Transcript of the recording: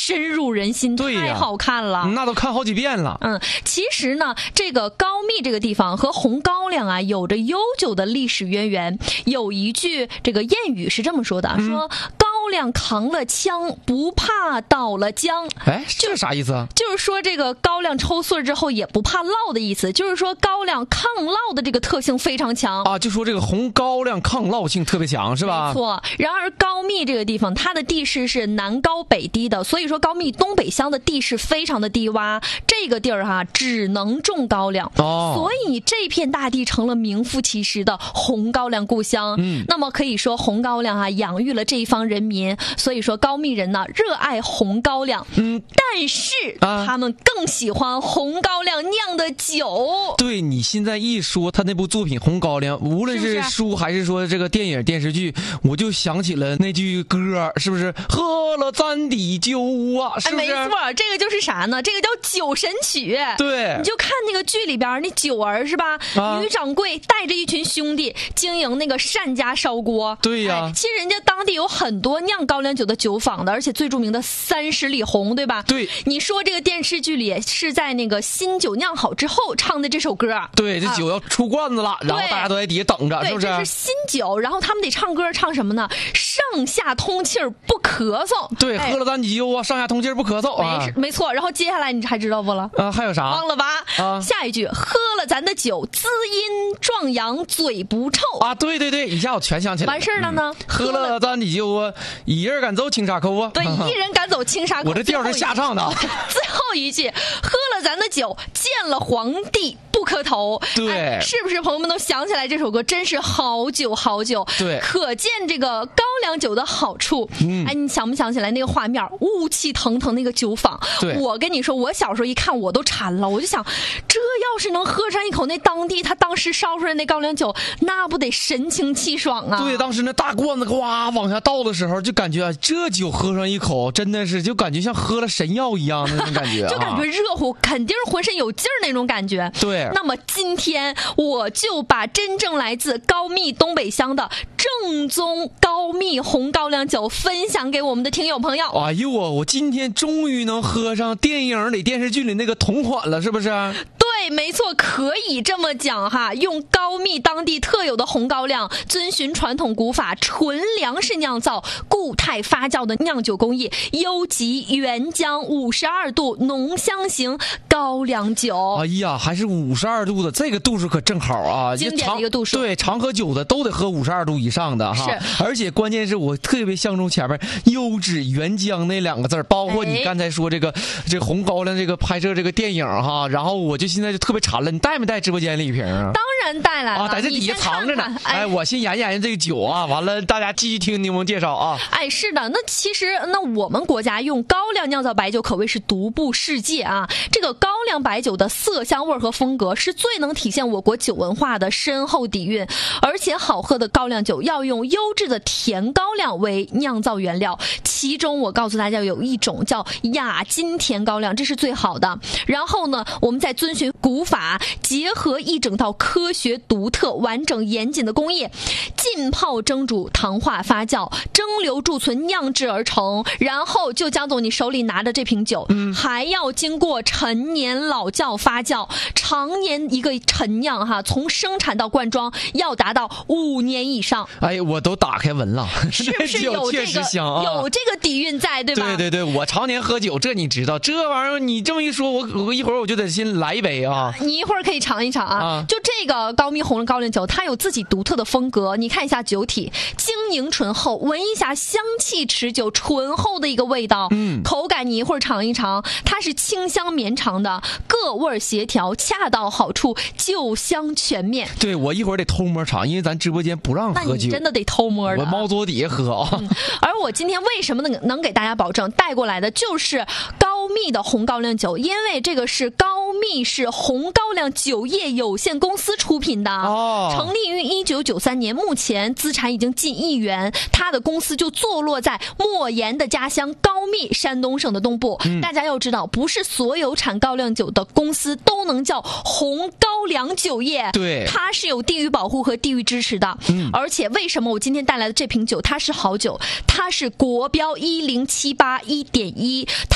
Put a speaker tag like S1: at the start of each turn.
S1: 深入人心，太好看了，
S2: 那都看好几遍了。
S1: 其实呢，这个高密这个地方和红高粱啊有着悠久的历史渊源。有一句这个谚语是这么说的，说高粱扛了枪，不怕倒了浆。
S2: 哎，这啥意思啊？
S1: 就是说这个高粱抽穗之后也不怕涝的意思，就是说高粱抗涝的这个特性非常强
S2: 啊。就说这个红高粱抗涝性特别强，是吧？
S1: 没错。然而高密这个地方，它的地势是南高北低的，所以说高密东北乡的地势非常的低洼，这个地儿只能种高粱，所以这片大地成了名副其实的红高粱故乡。那么可以说红高粱养育了这一方人民，所以说高密人呢热爱红高粱。但是他们更喜欢红高粱酿的酒。
S2: 对，你现在一说他那部作品《红高粱》，无论是书还是说这个电影电视剧，我就想起了那句歌，是不是？喝了咱的酒啊，是不是？
S1: 没错，这个就是啥呢？这个叫酒神曲。
S2: 对，
S1: 你就看那个剧里边那九儿是吧？女掌柜带着一群兄弟经营那个单家烧锅。
S2: 对呀，
S1: 其实人家当地有很多酿高粱酒的酒坊的，而且最著名的30里红，对吧？
S2: 对，
S1: 你说这个电视剧里是在那个新酒酿好之后唱的这首歌。
S2: 对，这酒要出罐子了，然后大家都在底下等着，是不是？
S1: 这是新酒，然后他们得唱歌，唱什么呢？上下通气儿不咳嗽。
S2: 对，喝了咱的酒啊，上下通气儿不咳嗽啊。
S1: 没错。然后接下来你还知道不了？
S2: 还有啥？
S1: 忘了吧？下一句，喝了咱的酒，滋阴壮阳，嘴不臭
S2: 啊！对对对，一下我全想起来。
S1: 完事了呢？
S2: 喝了咱的酒啊，一人赶走青沙沟啊。
S1: 对，一人赶走青沙沟。
S2: 我这调是瞎唱的。
S1: 最后一句，喝了咱的酒，见了皇帝不磕头。
S2: 对，
S1: 是不是朋友们都想起来这首歌？真是好久好久。
S2: 对，
S1: 可见这个高粱酒的好处。你想不想起来那个画面？雾气腾腾那个酒坊。
S2: 对，
S1: 我跟你说，我小时候一看我都馋了，我就想，这要是能喝上一口那他当时烧出来那高粱酒，那不得神清气爽啊！
S2: 对，当时那大罐子哗往下倒的时候，就感觉这酒喝上一口，真的是就感觉像喝了神药一样的那种感觉，
S1: 就感觉热乎，肯定是浑身有劲儿那种感觉。
S2: 对。
S1: 那么今天我就把真正来自高密东北乡的正宗高密红高粱酒分享给我们的听友朋友。
S2: 哎呦我今天终于能喝上电影里电视剧里那个同款了，是不是？
S1: 对，没错，可以这么讲哈。用高密当地特有的红高粱，遵循传统古法，纯粮食酿造，固态发酵的酿酒工艺，优级原浆52度浓香型高粱酒。
S2: 哎呀，还是52度的，这个度数可正好啊，
S1: 经典的一个度数。
S2: 对，常喝酒的都得喝52度以上的哈。
S1: 是，
S2: 而且关键是我特别相中前面优质原浆那两个字，包括你刚才说这红高粱这个拍摄这个电影哈，然后我就现在就特别馋了，你带没带直播间里一瓶啊？
S1: 当然带来了，
S2: 在这底下藏着呢。我先研究这个酒啊，完了大家继续听柠檬介绍啊。
S1: 是的，那其实我们国家用高粱酿造白酒可谓是独步世界啊。这个高粱白酒的色香味和风格是最能体现我国酒文化的深厚底蕴，而且好喝的高粱酒要用优质的甜高粱为酿造原料，其中我告诉大家有一种叫雅金甜高粱，这是最好的。然后呢，我们再遵循古法，结合一整套科学独特完整严谨的工艺，浸泡蒸煮糖化发酵蒸馏贮存酿制而成，然后就江总你手里拿的这瓶酒还要经过陈年老窖发酵，常年一个陈酿哈，从生产到灌装要达到5年以上。
S2: 我都打开闻了，
S1: 是不是有
S2: 确实香啊，
S1: 有这个底蕴在，对吧？
S2: 对对对，我常年喝酒，这你知道，这玩意儿你这么一说，我一会儿我就得先来一杯啊。
S1: 你一会儿可以尝一尝啊。就这个高密红高粱酒，它有自己独特的风格。你看一下酒体，晶莹醇厚，闻一下香气持久、醇厚的一个味道。口感你一会儿尝一尝，它是清香绵长的，各味协调，恰到好处，酒香全面。
S2: 对，我一会儿得偷摸尝，因为咱直播间不让喝酒。
S1: 那你真的得偷摸的。
S2: 我猫桌底下喝啊。
S1: 而我今天为什么能给大家保证带过来的就是高密的红高粱酒，因为这个是高密市红高粱酒业有限公司出品的，成立于1993年，目前资产已经近1亿元。它的公司就坐落在莫言的家乡高密，山东省的东部。大家要知道，不是所有产高粱酒的公司都能叫红高粱酒业，
S2: 对，
S1: 它是有地域保护和地域支持的。而且为什么我今天带来的这瓶酒它是好酒，它是国标10781.1，